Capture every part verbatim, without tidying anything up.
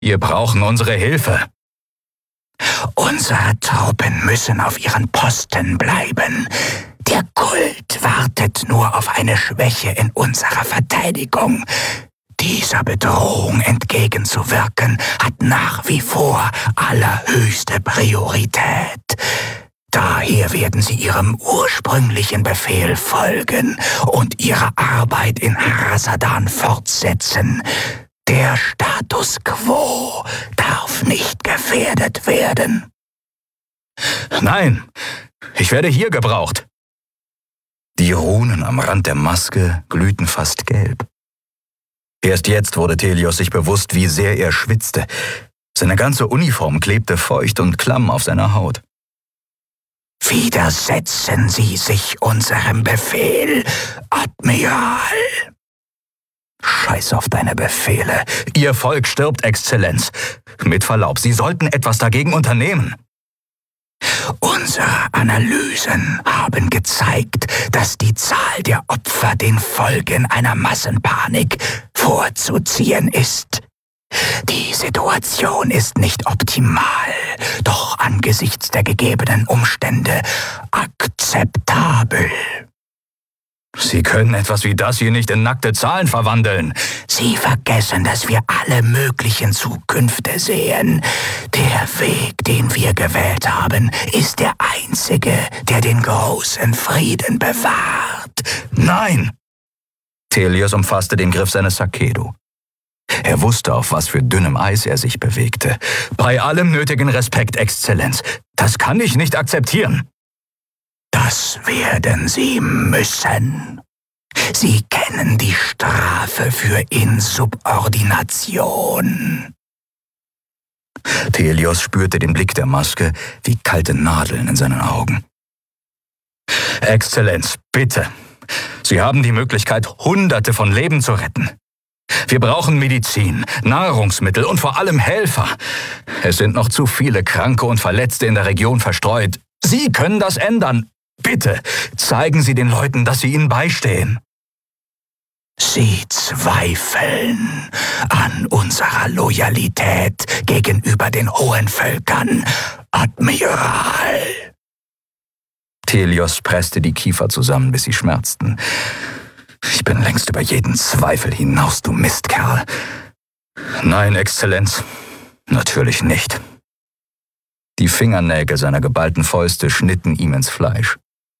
Wir brauchen unsere Hilfe. Unsere Truppen müssen auf ihren Posten bleiben. Der Kult wartet nur auf eine Schwäche in unserer Verteidigung. Dieser Bedrohung entgegenzuwirken, hat nach wie vor allerhöchste Priorität. Daher werden sie ihrem ursprünglichen Befehl folgen und ihre Arbeit in Harasadan fortsetzen. Der Status quo darf nicht gefährdet werden. Nein, ich werde hier gebraucht. Die Runen am Rand der Maske glühten fast gelb. Erst jetzt wurde Thelios sich bewusst, wie sehr er schwitzte. Seine ganze Uniform klebte feucht und klamm auf seiner Haut. Widersetzen Sie sich unserem Befehl, Admiral. Scheiß auf deine Befehle. Ihr Volk stirbt, Exzellenz. Mit Verlaub, Sie sollten etwas dagegen unternehmen. Unsere Analysen haben gezeigt, dass die Zahl der Opfer den Folgen einer Massenpanik vorzuziehen ist. Die Situation ist nicht optimal, doch angesichts der gegebenen Umstände akzeptabel. Sie können etwas wie das hier nicht in nackte Zahlen verwandeln. Sie vergessen, dass wir alle möglichen Zukünfte sehen. Der Weg, den wir gewählt haben, ist der einzige, der den großen Frieden bewahrt. Nein! Thelios umfasste den Griff seines Sakedo. Er wusste, auf was für dünnem Eis er sich bewegte. Bei allem nötigen Respekt, Exzellenz, das kann ich nicht akzeptieren. Das werden Sie müssen. Sie kennen die Strafe für Insubordination. Thelios spürte den Blick der Maske wie kalte Nadeln in seinen Augen. Exzellenz, bitte. Sie haben die Möglichkeit, Hunderte von Leben zu retten. Wir brauchen Medizin, Nahrungsmittel und vor allem Helfer. Es sind noch zu viele Kranke und Verletzte in der Region verstreut. Sie können das ändern. Bitte, zeigen Sie den Leuten, dass Sie ihnen beistehen. Sie zweifeln an unserer Loyalität gegenüber den hohen Völkern, Admiral. Thelios presste die Kiefer zusammen, bis sie schmerzten. Ich bin längst über jeden Zweifel hinaus, du Mistkerl. Nein, Exzellenz, natürlich nicht. Die Fingernägel seiner geballten Fäuste schnitten ihm ins Fleisch.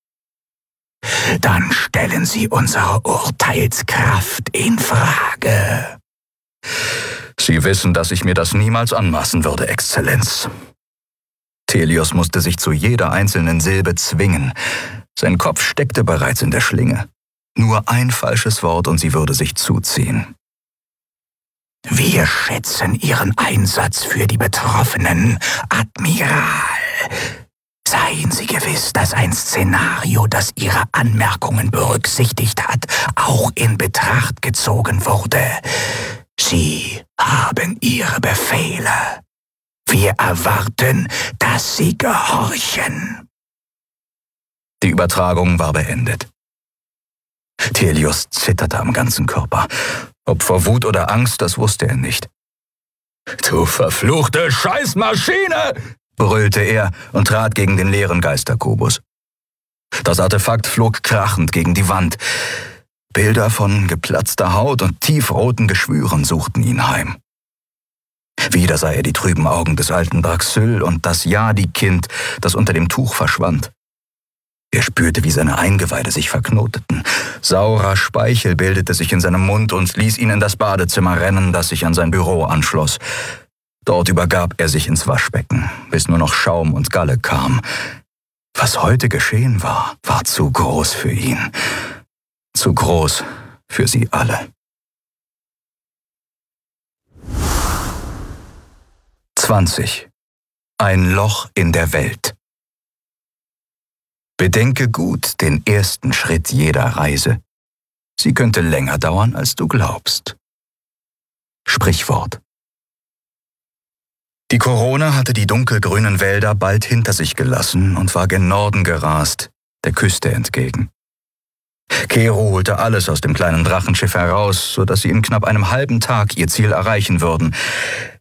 Dann stellen Sie unsere Urteilskraft in Frage. Sie wissen, dass ich mir das niemals anmaßen würde, Exzellenz. Thelios musste sich zu jeder einzelnen Silbe zwingen. Sein Kopf steckte bereits in der Schlinge. Nur ein falsches Wort und sie würde sich zuziehen. Wir schätzen Ihren Einsatz für die Betroffenen, Admiral. Seien Sie gewiss, dass ein Szenario, das Ihre Anmerkungen berücksichtigt hat, auch in Betracht gezogen wurde. Sie haben Ihre Befehle. Wir erwarten, dass Sie gehorchen. Die Übertragung war beendet. Thelios zitterte am ganzen Körper. Ob vor Wut oder Angst, das wusste er nicht. »Du verfluchte Scheißmaschine!« brüllte er und trat gegen den leeren Geisterkubus. Das Artefakt flog krachend gegen die Wand. Bilder von geplatzter Haut und tiefroten Geschwüren suchten ihn heim. Wieder sah er die trüben Augen des alten Braxyl und das Yadi-Kind, das unter dem Tuch verschwand. Er spürte, wie seine Eingeweide sich verknoteten. Saurer Speichel bildete sich in seinem Mund und ließ ihn in das Badezimmer rennen, das sich an sein Büro anschloss. Dort übergab er sich ins Waschbecken, bis nur noch Schaum und Galle kam. Was heute geschehen war, war zu groß für ihn. Zu groß für sie alle. zwanzig. Ein Loch in der Welt. Bedenke gut den ersten Schritt jeder Reise. Sie könnte länger dauern, als du glaubst. Sprichwort. Die Corona hatte die dunkelgrünen Wälder bald hinter sich gelassen und war gen Norden gerast, der Küste entgegen. Kero holte alles aus dem kleinen Drachenschiff heraus, sodass sie in knapp einem halben Tag ihr Ziel erreichen würden.